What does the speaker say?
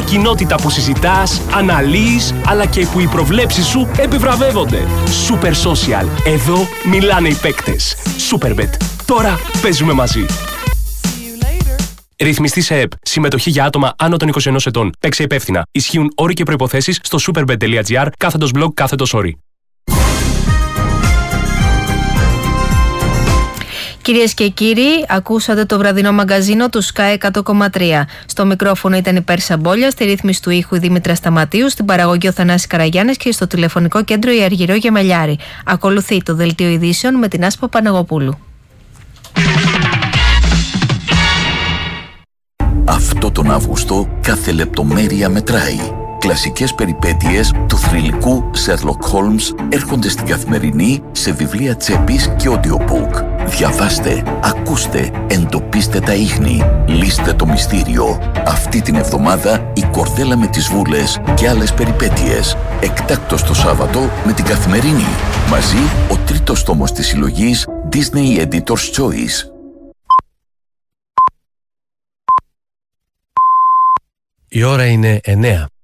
κοινότητα που συζητάς, αναλύεις, αλλά και που οι προβλέψεις σου επιβραβεύονται. Super Social. Εδώ μιλάνε οι παίκτες. Superbet. Τώρα παίζουμε μαζί. Ρυθμιστή σε ΕΠ. Συμμετοχή για άτομα άνω των 21 ετών. Παίξε υπεύθυνα. Ισχύουν όροι και προϋποθέσεις στο superbet.gr/blog/όροι. Κυρίες και κύριοι, ακούσατε το βραδινό μαγκαζίνο του Sky 100,3. Στο μικρόφωνο ήταν η Πέρσα Μπόλια, στη ρύθμιση του ήχου η Δήμητρα Σταματίου, στην παραγωγή ο Θανάσης Καραγιάννης και στο τηλεφωνικό κέντρο η Αργυρό Γεμελιάρη. Ακολουθεί το δελτίο ειδήσεων με την Άσπα Παναγοπούλου. Αυτό τον Αύγουστο κάθε λεπτομέρεια μετράει. Κλασικές περιπέτειες του θρυλικού Sherlock Holmes έρχονται στην Καθημερινή σε βιβλία τσέπης και audiobook. Διαβάστε, ακούστε, εντοπίστε τα ίχνη, λύστε το μυστήριο. Αυτή την εβδομάδα η Κορδέλα με τις Βούλες και άλλες περιπέτειες. Εκτάκτος το Σάββατο με την Καθημερινή. Μαζί ο τρίτος τόμος της συλλογής Disney Editor's Choice. Η ώρα είναι 9.